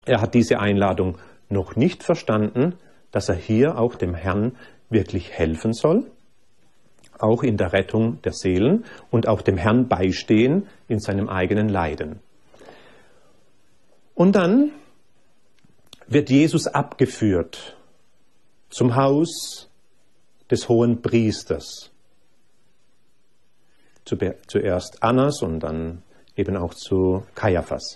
Er hat diese Einladung noch nicht verstanden, dass er hier auch dem Herrn wirklich helfen soll, auch in der Rettung der Seelen und auch dem Herrn beistehen in seinem eigenen Leiden. Und dann wird Jesus abgeführt zum Haus des hohen Priesters. Zuerst Annas und dann eben auch zu Kaiaphas.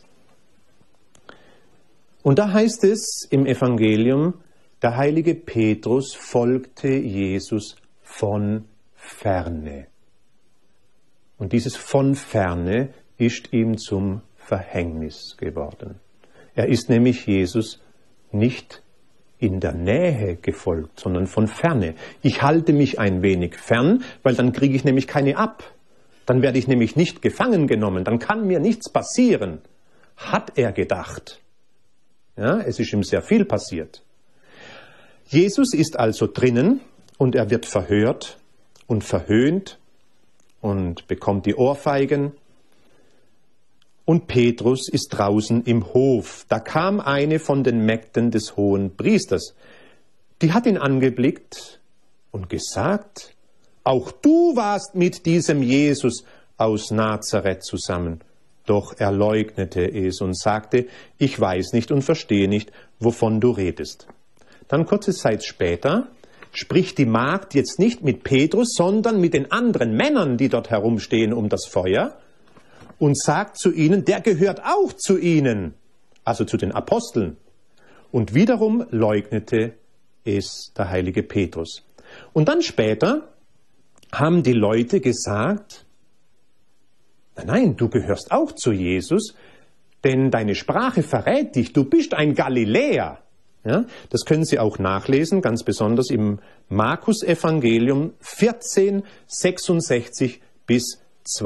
Und da heißt es im Evangelium, der heilige Petrus folgte Jesus von ferne. Und dieses von ferne ist ihm zum Verhängnis geworden. Er ist nämlich Jesus nicht in der Nähe gefolgt, sondern von ferne. Ich halte mich ein wenig fern, weil dann kriege ich nämlich keine ab. Dann werde ich nämlich nicht gefangen genommen, dann kann mir nichts passieren, hat er gedacht. Ja, es ist ihm sehr viel passiert. Jesus ist also drinnen und er wird verhört und verhöhnt und bekommt die Ohrfeigen. Und Petrus ist draußen im Hof. Da kam eine von den Mägden des hohen Priesters. Die hat ihn angeblickt und gesagt, auch du warst mit diesem Jesus aus Nazareth zusammen. Doch er leugnete es und sagte, ich weiß nicht und verstehe nicht, wovon du redest. Dann kurze Zeit später spricht die Magd jetzt nicht mit Petrus, sondern mit den anderen Männern, die dort herumstehen um das Feuer und sagt zu ihnen, der gehört auch zu ihnen, also zu den Aposteln. Und wiederum leugnete es der heilige Petrus. Und dann später haben die Leute gesagt, nein, du gehörst auch zu Jesus, denn deine Sprache verrät dich, du bist ein Galiläer. Ja, das können Sie auch nachlesen, ganz besonders im Markus-Evangelium 14, 66 bis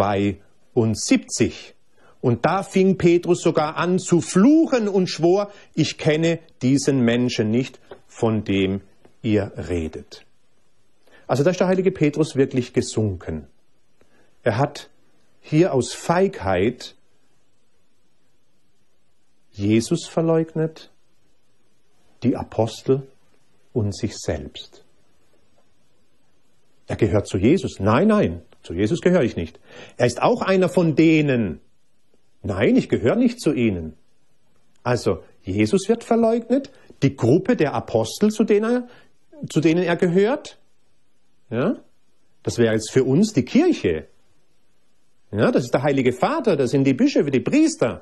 72. Und da fing Petrus sogar an zu fluchen und schwor, ich kenne diesen Menschen nicht, von dem ihr redet. Also da ist der heilige Petrus wirklich gesunken. Er hat hier aus Feigheit Jesus verleugnet, die Apostel und sich selbst. Er gehört zu Jesus. Nein, zu Jesus gehöre ich nicht. Er ist auch einer von denen. Nein, ich gehöre nicht zu ihnen. Also Jesus wird verleugnet, die Gruppe der Apostel, zu denen er gehört. Ja? Das wäre jetzt für uns die Kirche. Ja, das ist der Heilige Vater, das sind die Bischöfe, die Priester.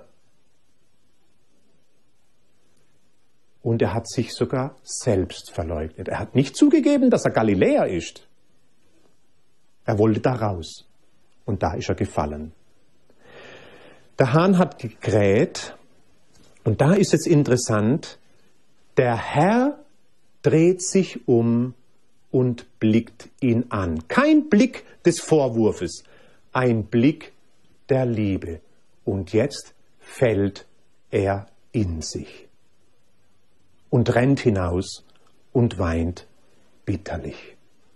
Und er hat sich sogar selbst verleugnet. Er hat nicht zugegeben, dass er Galiläer ist. Er wollte da raus. Und da ist er gefallen. Der Hahn hat gekräht. Und da ist es interessant, der Herr dreht sich um und blickt ihn an. Kein Blick des Vorwurfs, ein Blick der Liebe. Und jetzt fällt er in sich und rennt hinaus und weint bitterlich.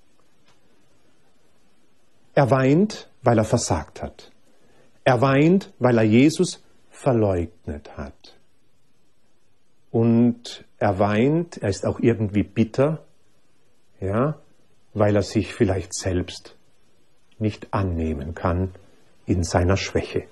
Er weint, weil er versagt hat. Er weint, weil er Jesus verleugnet hat. Und er weint, er ist auch irgendwie bitter, ja, weil er sich vielleicht selbst nicht annehmen kann in seiner Schwäche.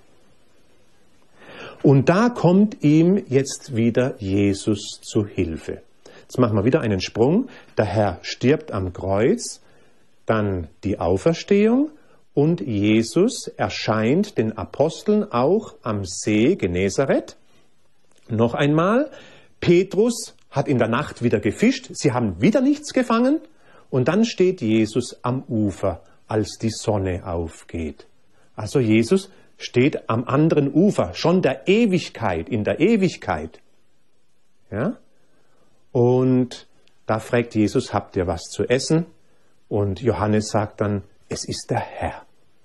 Und da kommt ihm jetzt wieder Jesus zu Hilfe. Jetzt machen wir wieder einen Sprung. Der Herr stirbt am Kreuz, dann die Auferstehung und Jesus erscheint den Aposteln auch am See Genezareth. Noch einmal, Petrus hat in der Nacht wieder gefischt, sie haben wieder nichts gefangen und dann steht Jesus am Ufer, als die Sonne aufgeht. Also Jesus steht am anderen Ufer, schon der Ewigkeit, in der Ewigkeit. Ja? Und da fragt Jesus, habt ihr was zu essen? Und Johannes sagt dann, es ist der Herr.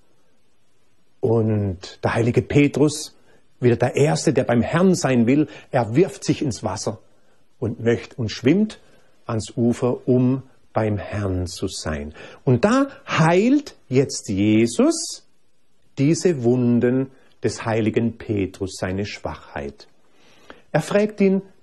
Und der heilige Petrus, wieder der Erste, der beim Herrn sein will, er wirft sich ins Wasser und schwimmt ans Ufer, um beim Herrn zu sein. Und da heilt jetzt Jesus diese Wunden des heiligen Petrus, seine Schwachheit. Er fragt ihn